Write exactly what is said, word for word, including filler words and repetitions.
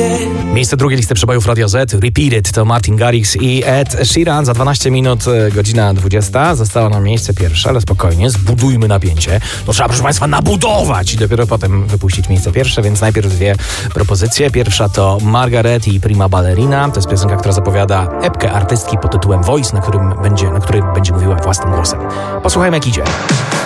Miejsce drugie listy przebojów Radio Z. Repeat It to Martin Garrix i Ed Sheeran. Za dwanaście minut, godzina dwudziesta. Zostało nam miejsce pierwsze, ale spokojnie, zbudujmy napięcie. To trzeba, proszę Państwa, nabudować i dopiero potem wypuścić miejsce pierwsze, więc najpierw dwie propozycje. Pierwsza to Margaret i Prima Ballerina. To jest piosenka, która zapowiada epkę artystki pod tytułem Voice, na którym będzie, na której będzie mówiła własnym głosem. Posłuchajmy, jak idzie.